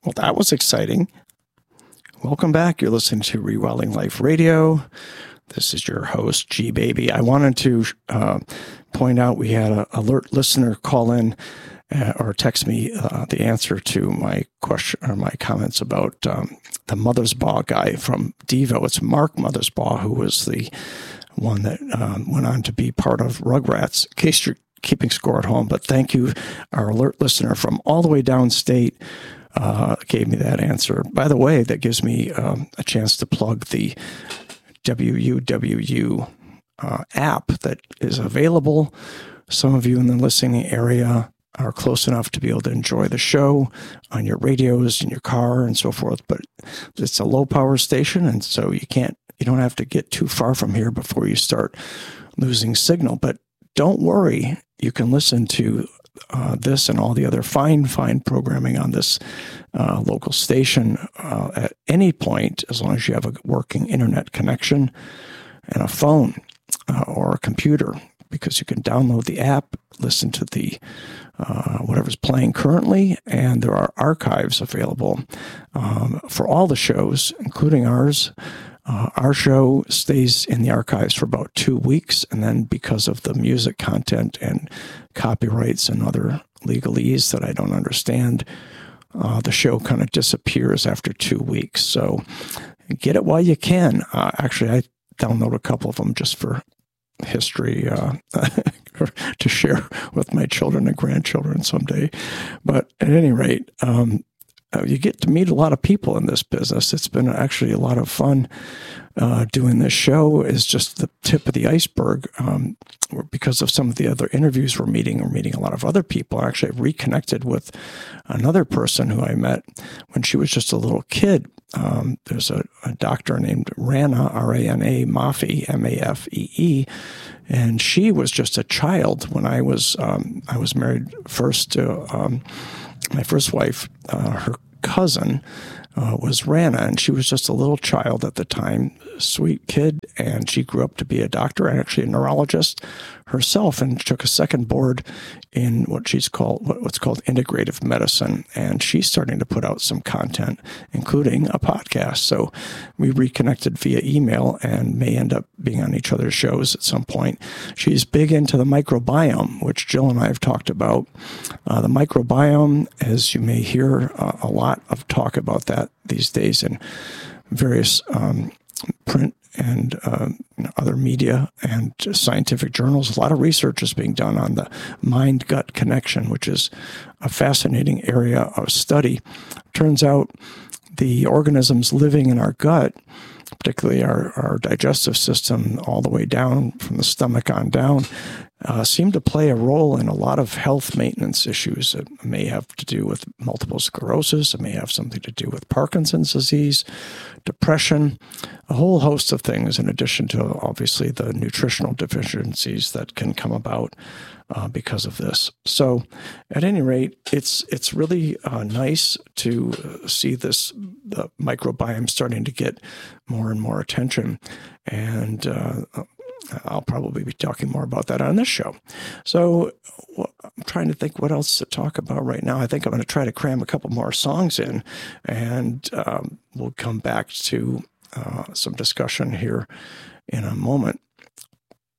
Well, that was exciting. Welcome back. You're listening to Rewilding Life Radio. This is your host, G Baby. I wanted to point out we had an alert listener call in or text me the answer to my question or my comments about the Mothersbaugh guy from Devo. It's Mark Mothersbaugh, who was the one that went on to be part of Rugrats. In case you're keeping score at home, but thank you, our alert listener from all the way downstate. Gave me that answer. By the way, that gives me a chance to plug the WUWU app that is available. Some of you in the listening area are close enough to be able to enjoy the show on your radios in your car and so forth, but it's a low power station, and so you don't have to get too far from here before you start losing signal. But don't worry, you can listen to this and all the other fine programming on this local station at any point, as long as you have a working internet connection and a phone or a computer, because you can download the app, listen to the whatever's playing currently, and there are archives available for all the shows, including ours. Our show stays in the archives for about 2 weeks, and then because of the music content and copyrights and other legalese that I don't understand, the show kind of disappears after 2 weeks. So get it while you can. Actually, I download a couple of them just for history to share with my children and grandchildren someday. But at any rate, you get to meet a lot of people in this business. It's been actually a lot of fun doing this show. Is just the tip of the iceberg. Because of some of the other interviews we're meeting a lot of other people. Actually, I've reconnected with another person who I met when she was just a little kid. There's a doctor named Rana, R-A-N-A, Maffei, M-A-F-E-E, and she was just a child when I was married first to my first wife. Her cousin was Rana, and she was just a little child at the time, sweet kid, and she grew up to be a doctor and actually a neurologist herself, and took a second board in what's called integrative medicine, and she's starting to put out some content, including a podcast. So we reconnected via email and may end up being on each other's shows at some point. She's big into the microbiome, which Jill and I have talked about. The microbiome, as you may hear a lot of talk about that these days in various print and other media and scientific journals. A lot of research is being done on the mind-gut connection, which is a fascinating area of study. Turns out the organisms living in our gut, particularly our digestive system all the way down from the stomach on down, seem to play a role in a lot of health maintenance issues. It may have to do with multiple sclerosis. It may have something to do with Parkinson's disease, depression, a whole host of things, in addition to obviously the nutritional deficiencies that can come about because of this. So at any rate, it's really nice to see the microbiome starting to get more and more attention. And I'll probably be talking more about that on this show. So I'm trying to think what else to talk about right now. I think I'm going to try to cram a couple more songs in, and we'll come back to some discussion here in a moment.